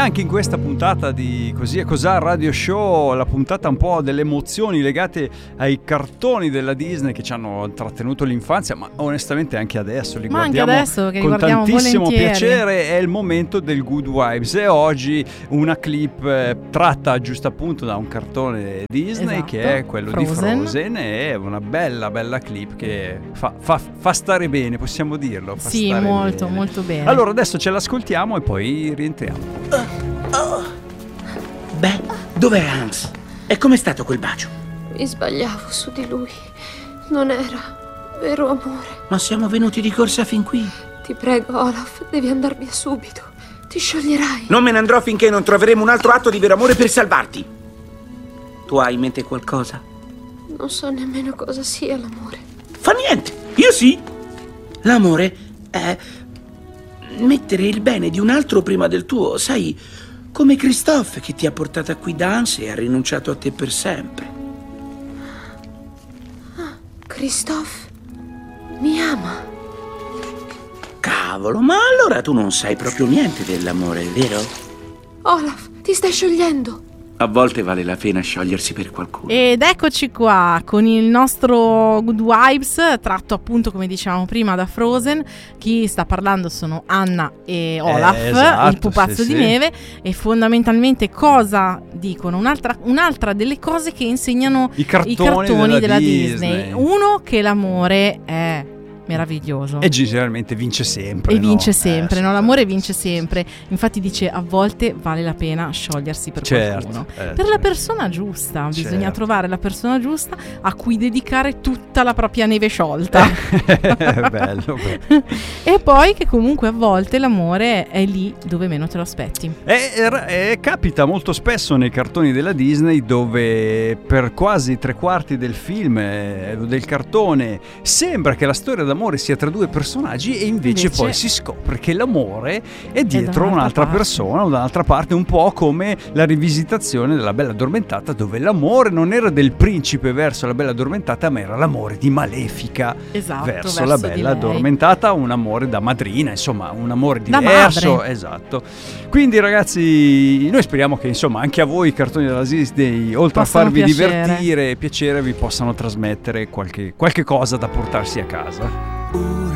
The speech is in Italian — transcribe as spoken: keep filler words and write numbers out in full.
anche in questa puntata di Così e Cos'ha Radio Show, la puntata un po' delle emozioni legate ai cartoni della Disney che ci hanno trattenuto l'infanzia, ma onestamente anche adesso li ma guardiamo anche adesso, che con tantissimo volentieri. piacere. È il momento del Good Vibes e oggi una clip eh, tratta giusto appunto da un cartone Disney, esatto, che è quello Frozen. di Frozen. È una bella bella clip che fa, fa, fa stare bene, possiamo dirlo. Fa Sì, stare molto bene. molto bene. Allora adesso ce l'ascoltiamo e poi rientriamo. Oh, oh. Beh, dov'è Hans? E com'è stato quel bacio? Mi sbagliavo su di lui. Non era vero amore. Ma siamo venuti di corsa fin qui. Ti prego, Olaf, devi andar via subito. Ti scioglierai. Non me ne andrò finché non troveremo un altro atto di vero amore per salvarti. Tu hai in mente qualcosa? Non so nemmeno cosa sia l'amore. Fa niente, io sì. L'amore è mettere il bene di un altro prima del tuo, sai, come Christophe che ti ha portata qui da Hans e ha rinunciato a te per sempre. Ah, Christophe mi ama. Cavolo, ma allora tu non sai proprio niente dell'amore, vero? Olaf, ti stai sciogliendo. A volte vale la pena sciogliersi per qualcuno. Ed eccoci qua con il nostro Good Vibes, tratto appunto come dicevamo prima da Frozen. Chi sta parlando sono Anna e Olaf, eh, esatto, il pupazzo sì, di sì. neve. E fondamentalmente cosa dicono? Un'altra, un'altra delle cose che insegnano I cartoni, i cartoni della, della Disney. Disney. Uno, che l'amore è meraviglioso E generalmente vince sempre. e vince no? sempre, Eh, no? sì, L'amore sì, vince sì, sempre. Infatti dice a volte vale la pena sciogliersi per Certo, qualcuno, eh, per la sì. persona giusta. Bisogna Certo. trovare la persona giusta a cui dedicare tutta la propria neve sciolta. Bello, bello. E poi che comunque a volte l'amore è lì dove meno te lo aspetti. E, e capita molto spesso nei cartoni della Disney, dove per quasi tre quarti del film, eh, del cartone, sembra che la storia d'amore sia tra due personaggi e invece, Invece- poi si scopre che l'amore è dietro da un'altra un'altra parte. persona o da un'altra parte, un po' come la rivisitazione della Bella Addormentata, dove l'amore non era del principe verso la Bella Addormentata, ma era l'amore di Malefica Esatto, verso, verso la di Bella lei. Addormentata, un amore da madrina, insomma un amore Da diverso, madre. esatto. Quindi ragazzi, noi speriamo che insomma anche a voi i cartoni della Disney, oltre Possano a farvi piacere. divertire e piacere, vi possano trasmettere qualche, qualche cosa da portarsi a casa.